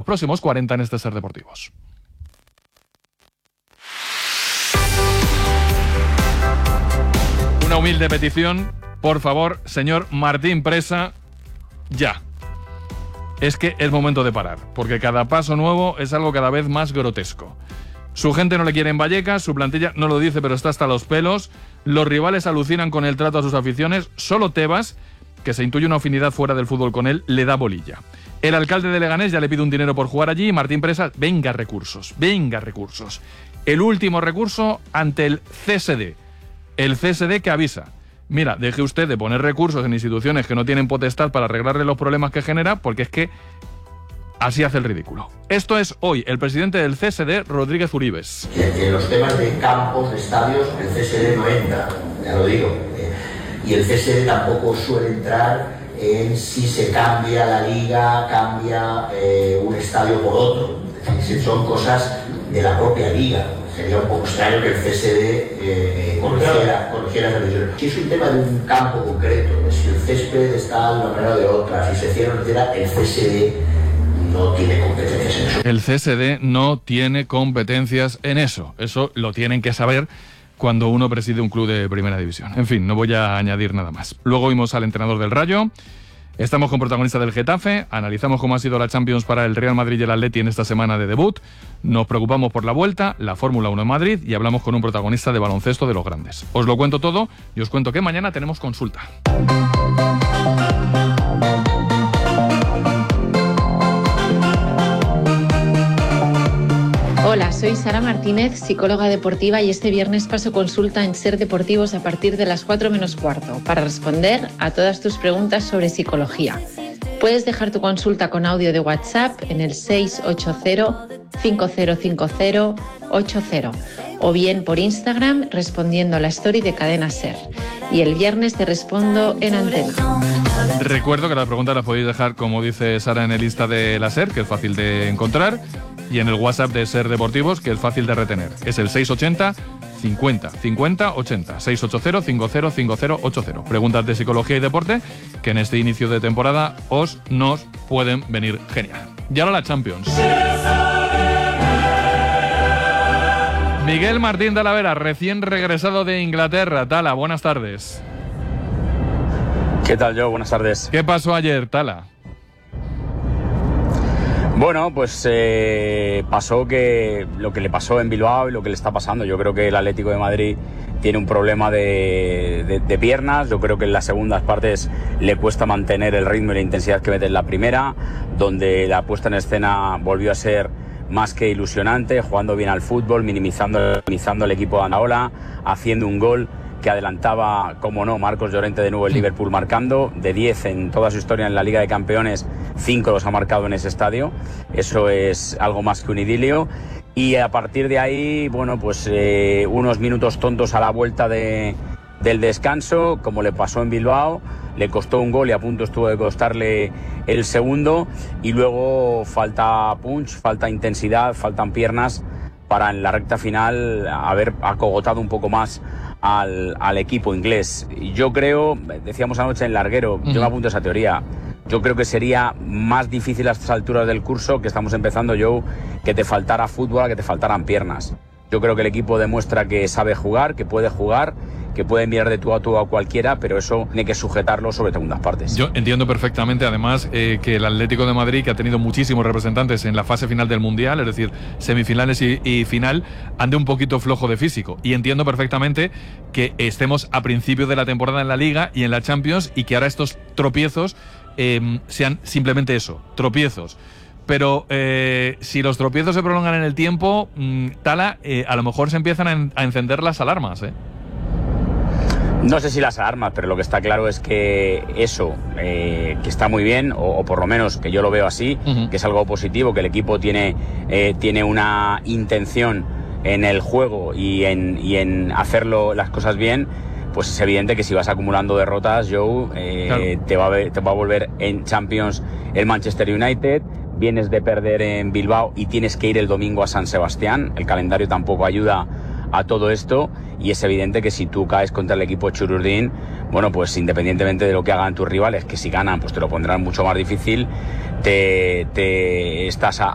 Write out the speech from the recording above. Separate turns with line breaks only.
próximos 40 en este Ser Deportivos. Una humilde petición, por favor, señor Martín Presa, ya. Es que es momento de parar, porque cada paso nuevo es algo cada vez más grotesco. Su gente no le quiere en Vallecas, su plantilla no lo dice, pero está hasta los pelos. Los rivales alucinan con el trato a sus aficiones. Solo Tebas, que se intuye una afinidad fuera del fútbol con él, le da bolilla. El alcalde de Leganés ya le pide un dinero por jugar allí y Martín Presa, venga recursos. El último recurso ante el CSD. El CSD que avisa: mira, deje usted de poner recursos en instituciones que no tienen potestad para arreglarle los problemas que genera, porque es que así hace el ridículo. Esto es hoy el presidente del CSD, Rodríguez Uribes.
En los temas de campos, de estadios, el CSD no entra, ya lo digo. Y el CSD tampoco suele entrar en si se cambia la liga, cambia un estadio por otro. Es decir, son cosas de la propia liga. Sería un poco extraño que el CSD corrigiera esa decisión. Si es un tema de un campo concreto, si el césped está de una manera o de otra, si se cierra o no cierra, el CSD no tiene competencias en eso.
El CSD no tiene competencias en eso. Eso lo tienen que saber cuando uno preside un club de primera división. En fin, no voy a añadir nada más. Luego vimos al entrenador del Rayo. Estamos con protagonista del Getafe, analizamos cómo ha sido la Champions para el Real Madrid y el Atleti en esta semana de debut, nos preocupamos por la vuelta, la Fórmula 1 en Madrid y hablamos con un protagonista de baloncesto de los grandes. Os lo cuento todo y os cuento que mañana tenemos consulta.
Hola, soy Sara Martínez, psicóloga deportiva, y este viernes paso consulta en Ser Deportivos a partir de las 4 menos cuarto para responder a todas tus preguntas sobre psicología. Puedes dejar tu consulta con audio de WhatsApp en el 680-5050-80 o bien por Instagram respondiendo a la story de Cadena Ser. Y el viernes te respondo en antena.
Recuerdo que las preguntas las podéis dejar, como dice Sara, en el Insta de la Ser, que es fácil de encontrar, y en el WhatsApp de Ser Deportivos, que es fácil de retener. Es el 680 50 50 80. 680 50 50 80. Preguntas de psicología y deporte que en este inicio de temporada nos pueden venir genial. Y ahora la Champions. Miguel Martín Talavera, recién regresado de Inglaterra. Tala, buenas tardes.
¿Qué tal, Joe? Buenas tardes.
¿Qué pasó ayer, Tala?
Bueno, pues pasó que lo que le pasó en Bilbao y lo que le está pasando. Yo creo que el Atlético de Madrid tiene un problema de piernas. Yo creo que en las segundas partes le cuesta mantener el ritmo y la intensidad que mete en la primera, donde la puesta en escena volvió a ser más que ilusionante, jugando bien al fútbol, minimizando el equipo de Anaola, haciendo un gol que adelantaba, como no, Marcos Llorente de nuevo el Liverpool marcando. De 10 en toda su historia en la Liga de Campeones, 5 los ha marcado en ese estadio. Eso es algo más que un idilio. Y a partir de ahí, bueno, pues unos minutos tontos a la vuelta del descanso, como le pasó en Bilbao. Le costó un gol y a punto estuvo de costarle el segundo. Y luego falta punch, falta intensidad, faltan piernas para en la recta final haber acogotado un poco más al equipo inglés. Yo creo, decíamos anoche en Larguero, yo me apunto a esa teoría. Yo creo que sería más difícil a estas alturas del curso que estamos empezando, Joe, que te faltara fútbol a que te faltaran piernas. Yo creo que el equipo demuestra que sabe jugar, que puede enviar de tú a cualquiera, pero eso tiene que sujetarlo sobre segundas partes.
Yo entiendo perfectamente, además, que el Atlético de Madrid, que ha tenido muchísimos representantes en la fase final del Mundial, es decir, semifinales y final, ande un poquito flojo de físico. Y entiendo perfectamente que estemos a principio de la temporada en la Liga y en la Champions y que ahora estos tropiezos sean simplemente eso, tropiezos. Pero si los tropiezos se prolongan en el tiempo, Tala, a lo mejor se empiezan a encender las alarmas, ¿eh?
No sé si las alarmas, pero lo que está claro es que eso, que está muy bien, o por lo menos que yo lo veo así, que es algo positivo, que el equipo tiene una intención en el juego y en hacerlo las cosas bien. Pues es evidente que si vas acumulando derrotas, Joe, claro, te va a volver en Champions el Manchester United. Vienes de perder en Bilbao y tienes que ir el domingo a San Sebastián. El calendario tampoco ayuda a todo esto y es evidente que si tú caes contra el equipo Chururdín, bueno, pues independientemente de lo que hagan tus rivales, que si ganan pues te lo pondrán mucho más difícil, te estás